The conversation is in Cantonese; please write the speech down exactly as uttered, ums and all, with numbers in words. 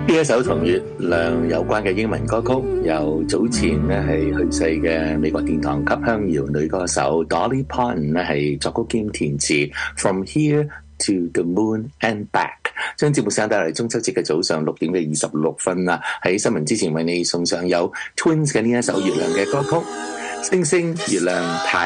呢一首同月亮有關嘅英文歌曲，由早前咧係去世嘅美國殿堂級鄉謠女歌手 Dolly Parton 咧係作曲兼填詞 From Here to the Moon and Back。 將節目上帶嚟中秋節嘅早上六點嘅二十六分啦，喺新聞之前為你送上有 Twins 嘅呢一首月亮嘅歌曲《星星月亮太